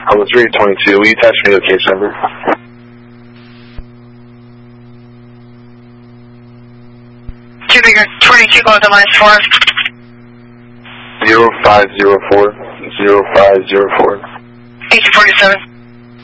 On the 322, will you attach me to the case number? Cubic 22, go to -4. 0504. 0504. 1847.